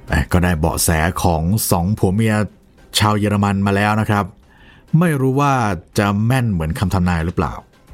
ก็ได้เบาะแสของ2ผัวเมียชาวเยอรมันมาแล้วนะครับไม่รู้ว่าจะแม่นเหมือนคำทำนายหรือเปล่า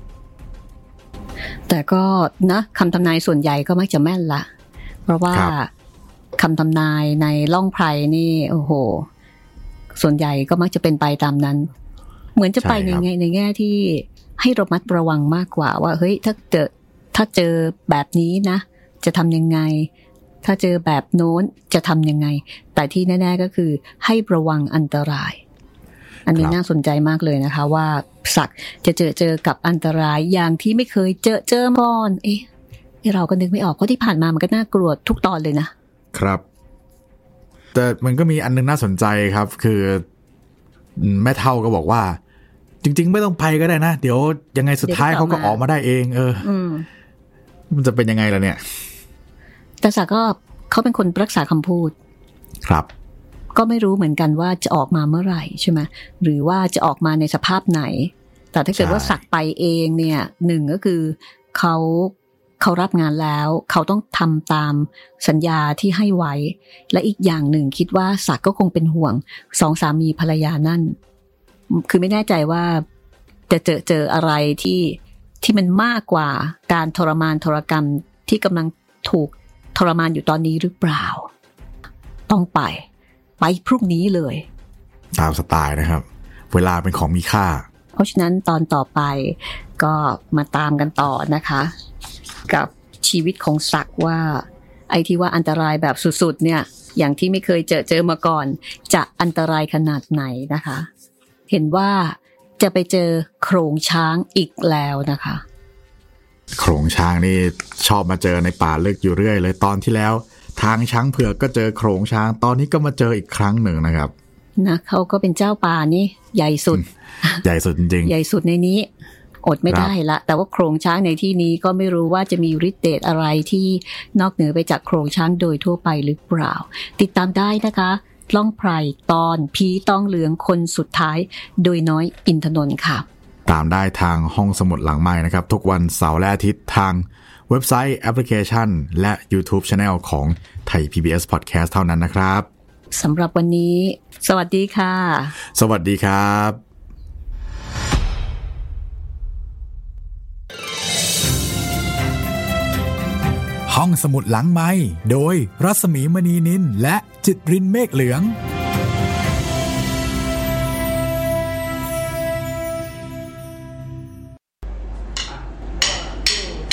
แต่ก็นะคำทำนายส่วนใหญ่ก็มักจะแม่นละเพราะว่าคำทำนายในล่องไพรนี่โอ้โหส่วนใหญ่ก็มักจะเป็นไปตามนั้นเหมือนจะไปในแง่ที่ให้ระมัดระวังมากกว่าว่าเฮ้ยถ้าเจอแบบนี้นะจะทำยังไงถ้าเจอแบบโน้นจะทำยังไงแต่ที่แน่ๆก็คือให้ระวังอันตรายอันนี้น่าสนใจมากเลยนะคะว่าศักดิ์จะเจอกับอันตรายอย่างที่ไม่เคยเจอมาก่อนเราก็นึกไม่ออกเพราะที่ผ่านมามันก็น่ากลัวทุกตอนเลยนะครับแต่มันก็มีอันนึงน่าสนใจครับคือแม่เฒ่าก็บอกว่าจริงๆไม่ต้องไปก็ได้นะเดี๋ยวยังไงสุดท้ายเขาก็ออกมาได้เองมันจะเป็นยังไงล่ะเนี่ยแต่ศักดิ์ก็เขาเป็นคนรักษาคำพูดครับก็ไม่รู้เหมือนกันว่าจะออกมาเมื่อไหร่ใช่ไหมหรือว่าจะออกมาในสภาพไหนแต่ถ้าเกิดว่าศักดิ์ไปเองเนี่ยหนึ่งก็คือเขารับงานแล้วเขาต้องทำตามสัญญาที่ให้ไว้และอีกอย่างหนึ่งคิดว่าศักดิ์ก็คงเป็นห่วงสองสามีภรรยานั่นคือไม่แน่ใจว่าจะเจออะไรที่มันมากกว่าการทรมานทรกรรมที่กำลังถูกทรมานอยู่ตอนนี้หรือเปล่าต้องไปพรุ่งนี้เลยตามสไตล์นะครับเวลาเป็นของมีค่าเพราะฉะนั้นตอนต่อไปก็มาตามกันต่อนะคะกับชีวิตของศักดิ์ว่าไอ้ที่ว่าอันตรายแบบสุดๆเนี่ยอย่างที่ไม่เคยเจอมาก่อนจะอันตรายขนาดไหนนะคะเห็นว่าจะไปเจอโขลงช้างอีกแล้วนะคะโขลงช้างนี่ชอบมาเจอในป่าลึกอยู่เรื่อยเลยตอนที่แล้วทางช้างเผือกก็เจอโขลงช้างตอนนี้ก็มาเจออีกครั้งหนึ่งนะครับนะเขาก็เป็นเจ้าป่านี่ใหญ่สุดใหญ่สุดจริงๆใหญ่สุดในนี้อดไม่ได้ละแต่ว่าโขลงช้างในที่นี้ก็ไม่รู้ว่าจะมีฤทธิ์เดชอะไรที่นอกเหนือไปจากโขลงช้างโดยทั่วไปหรือเปล่าติดตามได้นะคะล่องไพรตอนผีต้องเหลืองคนสุดท้ายโดยน้อยอินทนนท์ค่ะตามได้ทางห้องสมุดหลังไมค์นะครับทุกวันเสาร์และอาทิตย์ทางเว็บไซต์แอปพลิเคชันและ YouTube Channel ของไทย PBS Podcast เท่านั้นนะครับสำหรับวันนี้สวัสดีค่ะสวัสดีครับห้องสมุดหลังไมค์โดยรัศมีมณีนินและจิตรินเมฆเหลือง